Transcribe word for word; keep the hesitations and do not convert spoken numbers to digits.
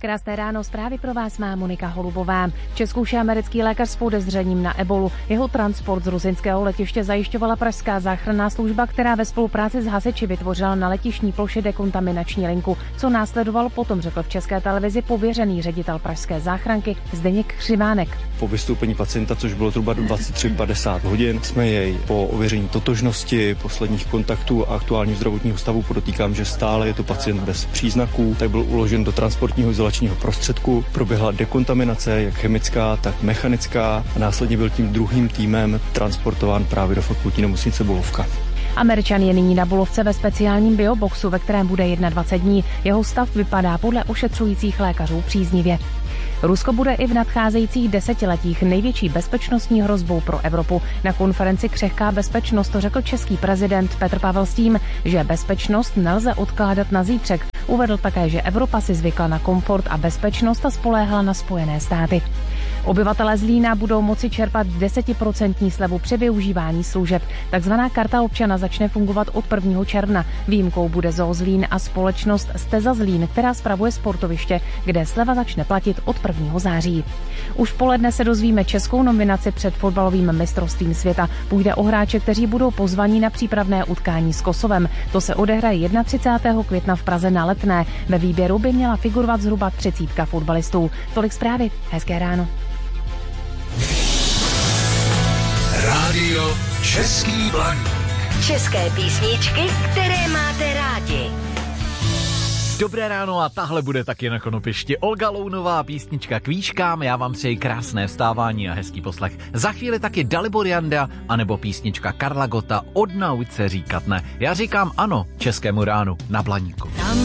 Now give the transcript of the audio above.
Krásné ráno, zprávy pro vás má Monika Holubová. Českouší americký lékař s podezřením na ebolu. Jeho transport z ruzinského letiště zajišťovala pražská záchranná služba, která ve spolupráci s hasiči vytvořila na letištní ploše dekontaminační linku. Co následovalo, potom řekl v České televizi pověřený ředitel pražské záchranky Zdeněk Křivánek. Po vystoupení pacienta, což bylo zhruba dvacet tři padesát hodin, jsme jej po ověření totožnosti, posledních kontaktů a aktuálního zdravotního stavu, podotýkám, že stále je to pacient bez příznaků, tak byl uložen do transportního izolačního prostředku. Proběhla dekontaminace, jak chemická, tak mechanická, a následně byl tím druhým týmem transportován právě do fakultní nemocnice Bulovka. Američan je nyní na Bulovce ve speciálním bioboxu, ve kterém bude dvacet jedna dní. Jeho stav vypadá podle ošetřujících lékařů příznivě. Rusko bude i v nadcházejících desetiletích největší bezpečnostní hrozbou pro Evropu. Na konferenci Křehká bezpečnost to řekl český prezident Petr Pavel s tím, že bezpečnost nelze odkládat na zítřek. Uvedl také, že Evropa si zvykla na komfort a bezpečnost a spoléhala na Spojené státy. Obyvatelé Zlína budou moci čerpat desetiprocentní slevu při využívání služeb. Takzvaná karta občana začne fungovat od prvního června. Výjimkou bude Zoo Zlín a společnost Steza Zlín, která spravuje sportoviště, kde sleva začne platit od prvního září. Už v poledne se dozvíme českou nominaci před fotbalovým mistrovstvím světa. Půjde o hráče, kteří budou pozvaní na přípravné utkání s Kosovem. To se odehraje třicátého prvního května v Praze na Letné. Ve výběru by měla figurovat zhruba třicítka fotbalistů. Tolik zprávy. Hezké ráno. Rádio Český Blaník. České písničky, které máte rádi. Dobré ráno a tahle bude taky na konopišti. Olga Lounová, písnička k výškám, já vám přeji krásné vstávání a hezký poslech. Za chvíli taky Dalibor Janda, anebo písnička Karla Gotta Odnauč se říkat ne. Já říkám ano Českému ránu na Blaníku. Tam